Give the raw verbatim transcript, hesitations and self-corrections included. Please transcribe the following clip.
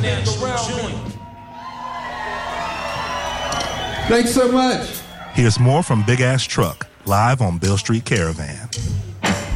Thanks so much. Here's more from Big Ass Truck, live on Beale Street Caravan.